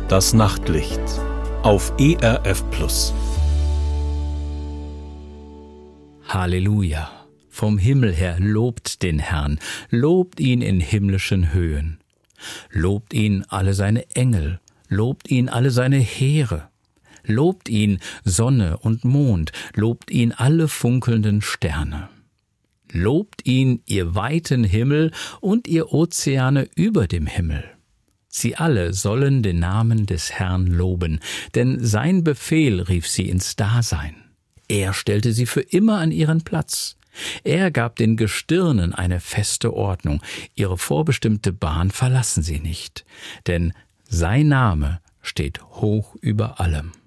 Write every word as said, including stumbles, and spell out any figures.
Das Nachtlicht auf E R F Plus. Halleluja! Vom Himmel her lobt den Herrn, lobt ihn in himmlischen Höhen. Lobt ihn alle seine Engel, lobt ihn alle seine Heere. Lobt ihn Sonne und Mond, lobt ihn alle funkelnden Sterne. Lobt ihn, ihr weiten Himmel und ihr Ozeane über dem Himmel. Sie alle sollen den Namen des Herrn loben, denn sein Befehl rief sie ins Dasein. Er stellte sie für immer an ihren Platz. Er gab den Gestirnen eine feste Ordnung. Ihre vorbestimmte Bahn verlassen sie nicht, denn sein Name steht hoch über allem.